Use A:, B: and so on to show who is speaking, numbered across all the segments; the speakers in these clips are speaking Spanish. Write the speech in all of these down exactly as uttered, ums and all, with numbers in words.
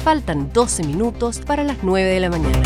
A: Faltan doce minutos para las nueve de la mañana.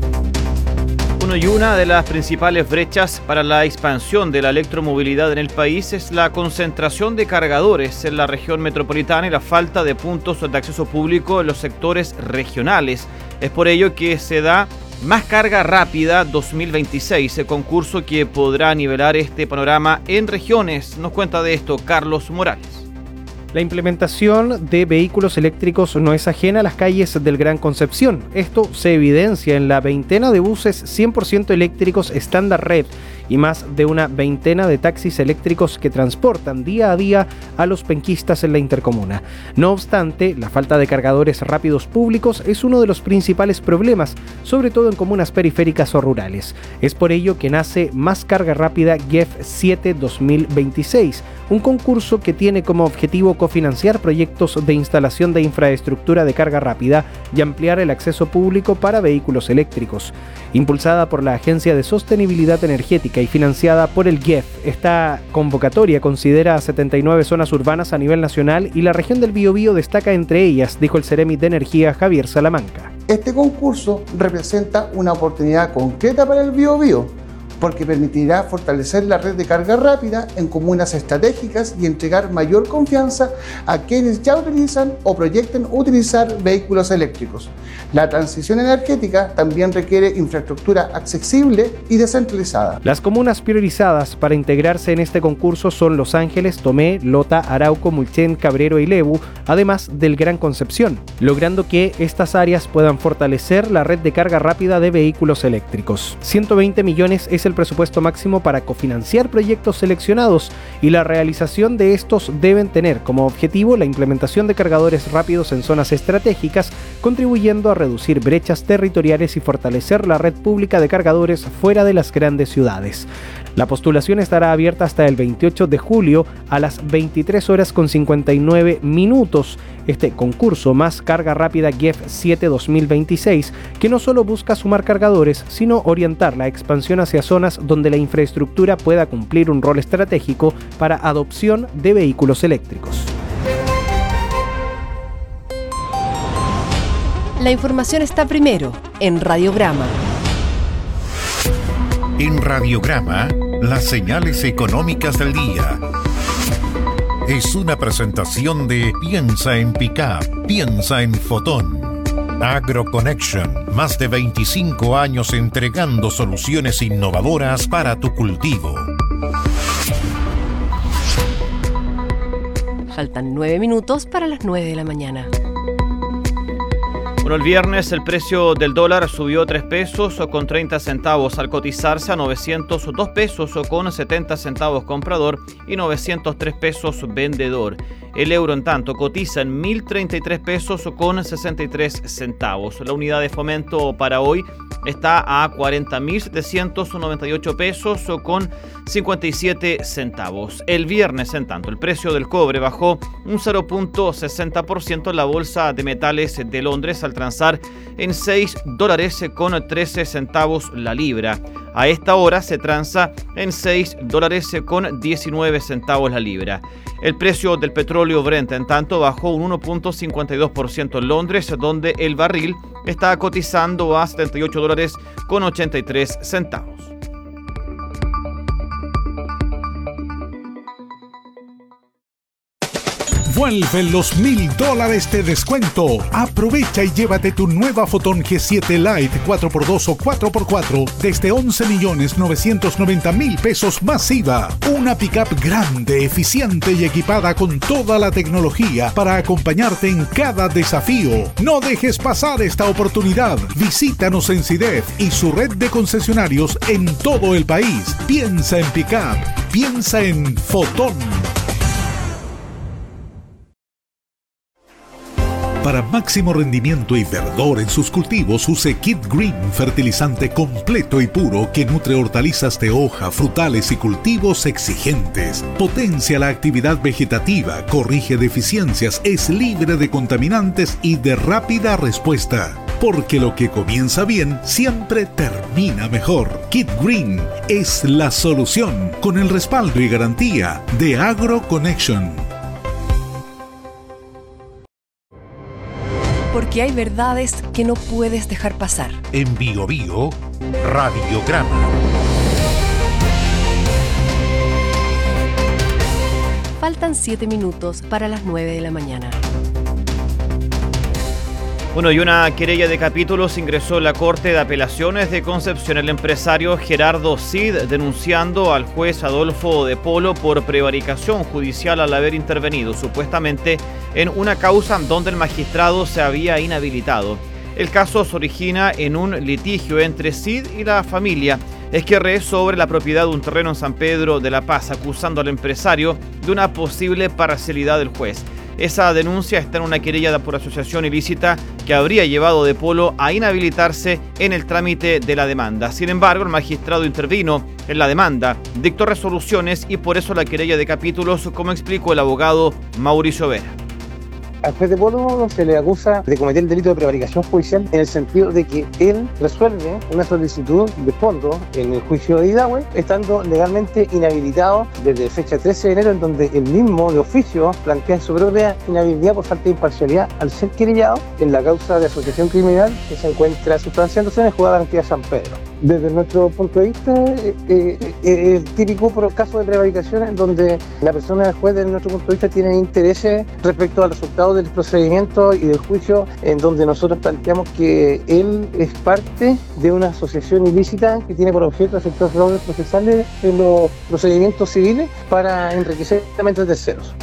B: Bueno, y una de las principales brechas para la expansión de la electromovilidad en el país es la concentración de cargadores en la región metropolitana y la falta de puntos de acceso público en los sectores regionales. Es por ello que se da Más Carga Rápida dos mil veintiséis, el concurso que podrá nivelar este panorama en regiones. Nos cuenta de esto Carlos Morales.
C: La implementación de vehículos eléctricos no es ajena a las calles del Gran Concepción. Esto se evidencia en la veintena de buses cien por ciento eléctricos estándar red y más de una veintena de taxis eléctricos que transportan día a día a los penquistas en la intercomuna. No obstante, la falta de cargadores rápidos públicos es uno de los principales problemas, sobre todo en comunas periféricas o rurales. Es por ello que nace Más Carga Rápida G E F siete dos mil veintiséis, un concurso que tiene como objetivo cofinanciar proyectos de instalación de infraestructura de carga rápida y ampliar el acceso público para vehículos eléctricos. Impulsada por la Agencia de Sostenibilidad Energética y financiada por el G E F, esta convocatoria considera a setenta y nueve zonas urbanas a nivel nacional y la región del Biobío destaca entre ellas, dijo el Ceremi de Energía Javier Salamanca.
D: Este concurso representa una oportunidad concreta para el Biobío, porque permitirá fortalecer la red de carga rápida en comunas estratégicas y entregar mayor confianza a quienes ya utilizan o proyectan utilizar vehículos eléctricos. La transición energética también requiere infraestructura accesible y descentralizada.
C: Las comunas priorizadas para integrarse en este concurso son Los Ángeles, Tomé, Lota, Arauco, Mulchen, Cabrero y Lebu, además del Gran Concepción, logrando que estas áreas puedan fortalecer la red de carga rápida de vehículos eléctricos. ciento veinte millones es el presupuesto máximo para cofinanciar proyectos seleccionados y la realización de estos deben tener como objetivo la implementación de cargadores rápidos en zonas estratégicas, contribuyendo a reducir brechas territoriales y fortalecer la red pública de cargadores fuera de las grandes ciudades. La postulación estará abierta hasta el veintiocho de julio a las veintitrés horas con cincuenta y nueve minutos. Este concurso Más Carga Rápida G E F siete dos mil veintiséis, que no solo busca sumar cargadores, sino orientar la expansión hacia zonas donde la infraestructura pueda cumplir un rol estratégico para adopción de vehículos eléctricos.
A: La información está primero en Radiograma.
E: En Radiograma, las señales económicas del día. Es una presentación de Piensa en Pickup, piensa en Fotón. AgroConnection, más de veinticinco años entregando soluciones innovadoras para tu cultivo.
A: Faltan nueve minutos para las nueve de la mañana.
B: Bueno, el viernes el precio del dólar subió tres pesos con treinta centavos al cotizarse a novecientos dos pesos con setenta centavos comprador y novecientos tres pesos vendedor. El euro, en tanto, cotiza en mil treinta y tres pesos con sesenta y tres centavos. La unidad de fomento para hoy está a cuarenta mil setecientos noventa y ocho pesos con cincuenta y siete centavos. El viernes, en tanto, el precio del cobre bajó un cero punto sesenta por ciento en la bolsa de metales de Londres al transar en seis dólares con trece centavos la libra. A esta hora se transa en seis dólares con diecinueve centavos la libra. El precio del petróleo Brent, en tanto, bajó un uno punto cincuenta y dos por ciento en Londres, donde el barril está cotizando a setenta y ocho dólares con ochenta y tres centavos.
F: Vuelven los mil dólares de descuento. Aprovecha y llévate tu nueva Fotón G siete Lite cuatro por dos o cuatro por cuatro desde once millones novecientos noventa mil pesos más I V A. Una pickup grande, eficiente y equipada con toda la tecnología para acompañarte en cada desafío. No dejes pasar esta oportunidad. Visítanos en SIDEF y su red de concesionarios en todo el país. Piensa en pickup. Piensa en Fotón. Para máximo rendimiento y verdor en sus cultivos, use Kid Green, fertilizante completo y puro que nutre hortalizas de hoja, frutales y cultivos exigentes. Potencia la actividad vegetativa, corrige deficiencias, es libre de contaminantes y de rápida respuesta. Porque lo que comienza bien siempre termina mejor. Kid Green es la solución, con el respaldo y garantía de AgroConnection.
A: Porque hay verdades que no puedes dejar pasar.
E: En Bio Bio, Radiograma.
A: Faltan siete minutos para las nueve de la mañana.
B: Bueno, y una querella de capítulos ingresó en la Corte de Apelaciones de Concepción el empresario Gerardo Cid, denunciando al juez Adolfo de Polo por prevaricación judicial al haber intervenido supuestamente en una causa donde el magistrado se había inhabilitado. El caso se origina en un litigio entre Cid y la familia Esquerré sobre la propiedad de un terreno en San Pedro de la Paz, acusando al empresario de una posible parcialidad del juez. Esa denuncia está en una querella por asociación ilícita que habría llevado de Polo a inhabilitarse en el trámite de la demanda. Sin embargo, el magistrado intervino en la demanda, dictó resoluciones y por eso la querella de capítulos, como explicó el abogado Mauricio Vera.
G: Al juez de Polo se le acusa de cometer el delito de prevaricación judicial en el sentido de que él resuelve una solicitud de fondo en el juicio de Idahue, estando legalmente inhabilitado desde fecha trece de enero, en donde él mismo de oficio plantea su propia inhabilidad por falta de imparcialidad al ser querellado en la causa de asociación criminal que se encuentra sustanciándose en el juzgado de garantía de San Pedro. Desde nuestro punto de vista, eh, eh, eh, es típico por el caso de prevaricación en donde la persona del juez, desde nuestro punto de vista, tiene intereses respecto al resultado del procedimiento y del juicio, en donde nosotros planteamos que él es parte de una asociación ilícita que tiene por objeto efectuar fraudes procesales en los procedimientos civiles para enriquecer a terceros.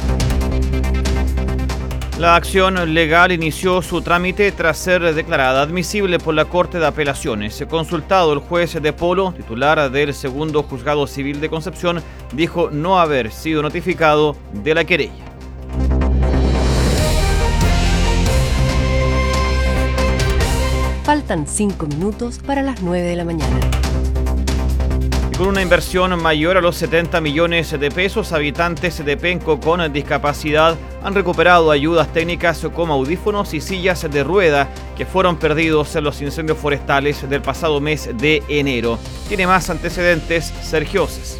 B: La acción legal inició su trámite tras ser declarada admisible por la Corte de Apelaciones. Consultado, el juez de Polo, titular del segundo juzgado civil de Concepción, dijo no haber sido notificado de la querella.
A: Faltan cinco minutos para las nueve de la mañana.
B: Y con una inversión mayor a los setenta millones de pesos, habitantes de Penco con discapacidad han recuperado ayudas técnicas como audífonos y sillas de rueda que fueron perdidos en los incendios forestales del pasado mes de enero. Tiene más antecedentes Sergio Oces.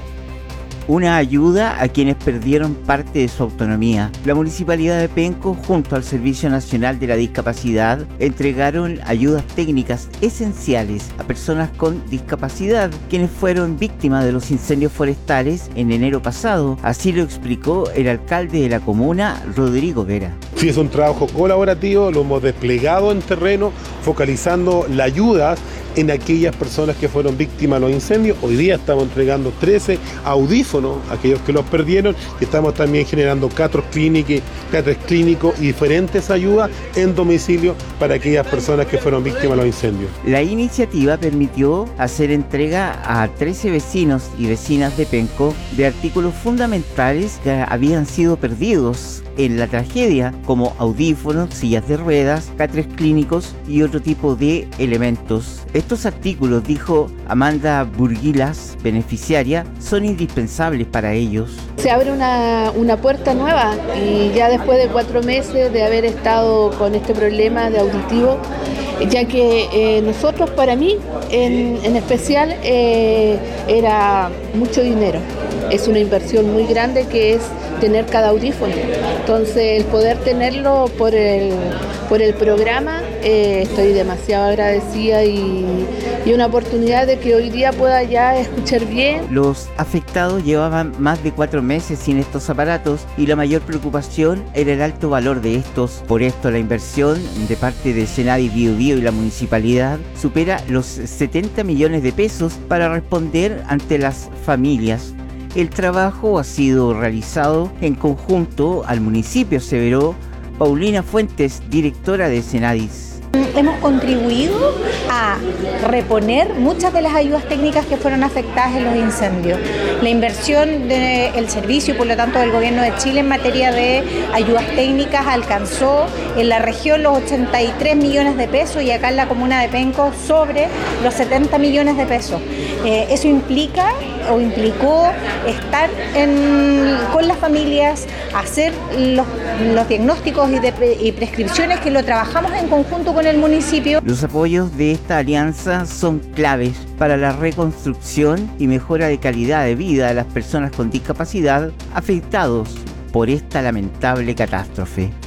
H: Una ayuda a quienes perdieron parte de su autonomía. La Municipalidad de Penco, junto al Servicio Nacional de la Discapacidad, entregaron ayudas técnicas esenciales a personas con discapacidad, quienes fueron víctimas de los incendios forestales en enero pasado. Así lo explicó el alcalde de la comuna, Rodrigo Vera.
I: Sí, es un trabajo colaborativo, lo hemos desplegado en terreno, focalizando la ayuda en aquellas personas que fueron víctimas de los incendios. Hoy día estamos entregando trece audífonos a aquellos que los perdieron y estamos también generando catros clínicos, catres clínicos y diferentes ayudas en domicilio para aquellas personas que fueron víctimas de los incendios.
H: La iniciativa permitió hacer entrega a trece vecinos y vecinas de Penco de artículos fundamentales que habían sido perdidos en la tragedia, como audífonos, sillas de ruedas, catres clínicos y otro tipo de elementos. Estos artículos, dijo Amanda Burguilas, beneficiaria, son indispensables para ellos.
J: Se abre una, una puerta nueva y ya después de cuatro meses de haber estado con este problema de auditivo, ya que eh, nosotros, para mí en, en especial, eh, era mucho dinero. Es una inversión muy grande que es tener cada audífono. Entonces, el poder tenerlo por el, por el programa, eh, estoy demasiado agradecida y, y una oportunidad de que hoy día pueda ya escuchar bien.
H: Los afectados llevaban más de cuatro meses sin estos aparatos y la mayor preocupación era el alto valor de estos. Por esto, la inversión de parte de Senadis Bio Bio y la municipalidad supera los setenta millones de pesos para responder ante las familias. El trabajo ha sido realizado en conjunto al municipio, aseveró Paulina Fuentes, directora de Senadis.
K: Hemos contribuido a reponer muchas de las ayudas técnicas que fueron afectadas en los incendios. La inversión del servicio, por lo tanto, del Gobierno de Chile en materia de ayudas técnicas alcanzó en la región los ochenta y tres millones de pesos y acá en la comuna de Penco sobre los setenta millones de pesos. Eh, eso implica o implicó estar en, con las familias, hacer los, los diagnósticos y, de, y prescripciones que lo trabajamos en conjunto con el municipio.
H: Los apoyos de esta alianza son claves para la reconstrucción y mejora de calidad de vida de las personas con discapacidad afectados por esta lamentable catástrofe.